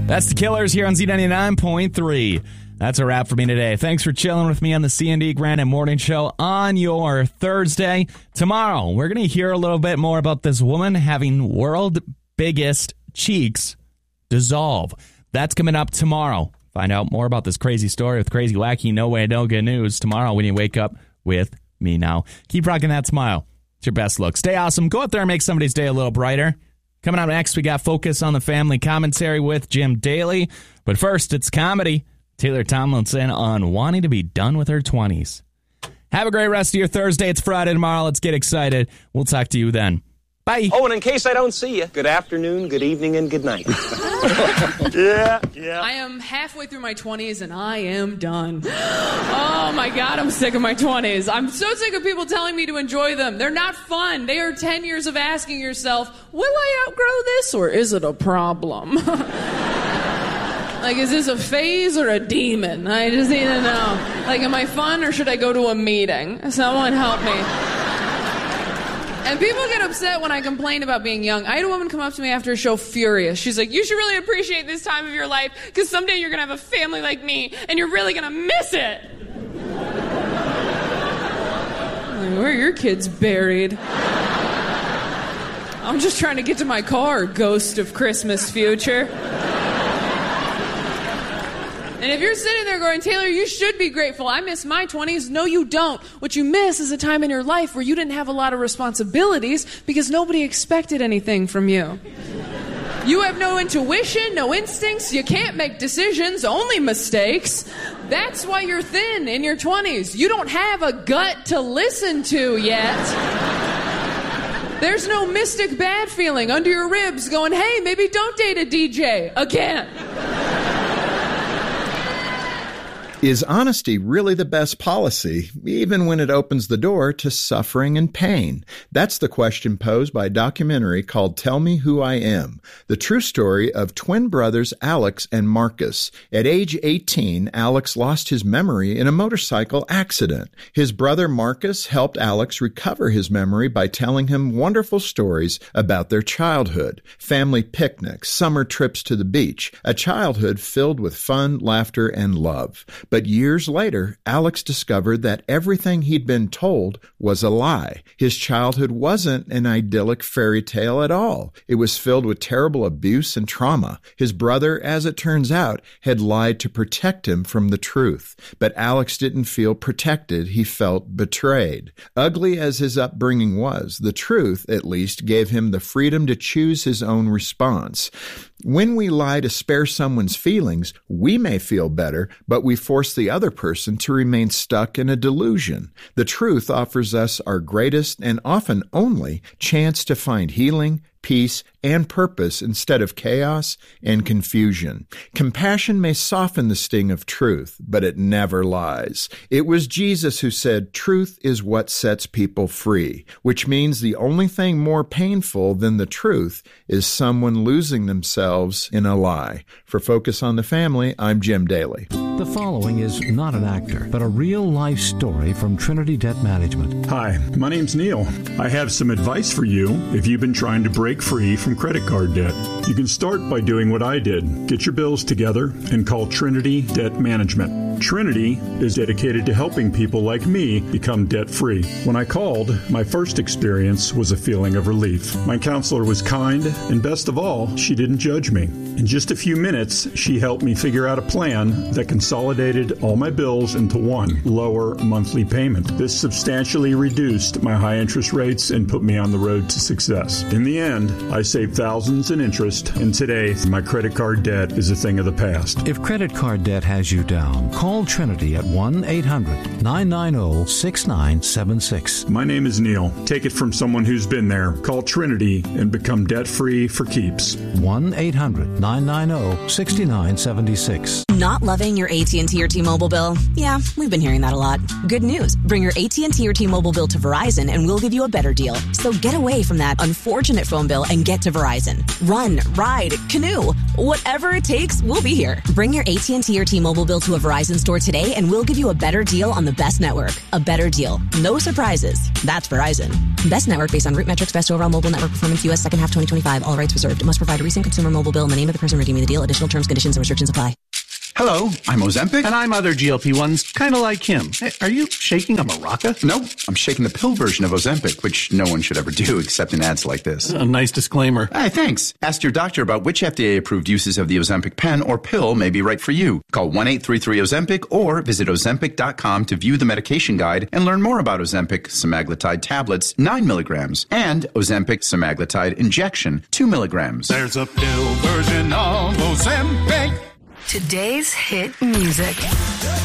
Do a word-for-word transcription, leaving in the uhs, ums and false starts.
That's the Killers here on Z ninety-nine point three. That's a wrap for me today. Thanks for chilling with me on the C and D Granite Morning Show on your Thursday. Tomorrow, we're going to hear a little bit more about this woman having world biggest cheeks dissolve. That's coming up tomorrow. Find out more about this crazy story with crazy, wacky, no way, no good news tomorrow when you wake up with me now. Keep rocking that smile. It's your best look. Stay awesome. Go out there and make somebody's day a little brighter. Coming up next, we got Focus on the Family commentary with Jim Daly. But first, it's comedy. Taylor Tomlinson on wanting to be done with her twenties. Have a great rest of your Thursday. It's Friday tomorrow. Let's get excited. We'll talk to you then. Bye. Oh, and in case I don't see you, good afternoon, good evening, and good night. yeah, yeah. I am halfway through my twenties, and I am done. Oh, my God, I'm sick of my twenties. I'm so sick of people telling me to enjoy them. They're not fun. They are ten years of asking yourself, will I outgrow this, or is it a problem? Like, is this a phase or a demon? I just need to know. Like, am I fun, or should I go to a meeting? Someone help me. And people get upset when I complain about being young. I had a woman come up to me after a show furious. She's like, you should really appreciate this time of your life, because someday you're going to have a family like me, and you're really going to miss it. Like, where are your kids buried? I'm just trying to get to my car, ghost of Christmas future. And if you're sitting there going, Taylor, you should be grateful. I miss my twenties. No, you don't. What you miss is a time in your life where you didn't have a lot of responsibilities because nobody expected anything from you. You have no intuition, no instincts. You can't make decisions, only mistakes. That's why you're thin in your twenties. You don't have a gut to listen to yet. There's no mystic bad feeling under your ribs going, hey, maybe don't date a D J again. Is honesty really the best policy, even when it opens the door to suffering and pain? That's the question posed by a documentary called Tell Me Who I Am, the true story of twin brothers Alex and Marcus. At age eighteen, Alex lost his memory in a motorcycle accident. His brother Marcus helped Alex recover his memory by telling him wonderful stories about their childhood, family picnics, summer trips to the beach, a childhood filled with fun, laughter, and love. But years later, Alex discovered that everything he'd been told was a lie. His childhood wasn't an idyllic fairy tale at all. It was filled with terrible abuse and trauma. His brother, as it turns out, had lied to protect him from the truth. But Alex didn't feel protected. He felt betrayed. Ugly as his upbringing was, the truth, at least, gave him the freedom to choose his own response. When we lie to spare someone's feelings, we may feel better, but we force the other person to remain stuck in a delusion. The truth offers us our greatest and often only chance to find healing, peace, and purpose instead of chaos and confusion. Compassion may soften the sting of truth, but it never lies. It was Jesus who said, truth is what sets people free, which means the only thing more painful than the truth is someone losing themselves in a lie. For Focus on the Family, I'm Jim Daly. The following is not an actor, but a real-life story from Trinity Debt Management. Hi, my name's Neil. I have some advice for you if you've been trying to break free from credit card debt. You can start by doing what I did. Get your bills together and call Trinity Debt Management. Trinity is dedicated to helping people like me become debt-free. When I called, my first experience was a feeling of relief. My counselor was kind, and best of all, she didn't judge me. In just a few minutes, she helped me figure out a plan that consolidated all my bills into one lower monthly payment. This substantially reduced my high interest rates and put me on the road to success. In the end, I saved thousands in interest, and today, my credit card debt is a thing of the past. If credit card debt has you down, call Trinity at one eight hundred nine nine zero six nine seven six. My name is Neil. Take it from someone who's been there. Call Trinity and become debt-free for keeps. one eight hundred nine nine zero six nine seven six. Not loving your A T and T or T-Mobile bill? Yeah, we've been hearing that a lot. Good news. Bring your A T and T or T-Mobile bill to Verizon and we'll give you a better deal. So get away from that unfortunate phone bill and get to Verizon. Run, ride, canoe, whatever it takes, we'll be here. Bring your A T and T or T-Mobile bill to a Verizon Verizon store today and we'll give you a better deal on the best network. A better deal. No surprises. That's Verizon. Best network based on root metrics, best overall mobile network performance, U S second half twenty twenty-five. All rights reserved. It must provide a recent consumer mobile bill in the name of the person redeeming the deal. Additional terms, conditions, and restrictions apply. Hello, I'm Ozempic. And I'm other G L P ones, kind of like him. Hey, are you shaking a maraca? No, I'm shaking the pill version of Ozempic, which no one should ever do except in ads like this. A nice disclaimer. Hey, thanks. Ask your doctor about which F D A-approved uses of the Ozempic pen or pill may be right for you. Call one eight three three Ozempic or visit Ozempic dot com to view the medication guide and learn more about Ozempic semaglutide tablets, nine milligrams, and Ozempic semaglutide injection, two milligrams. There's a pill version of Ozempic. Today's hit music.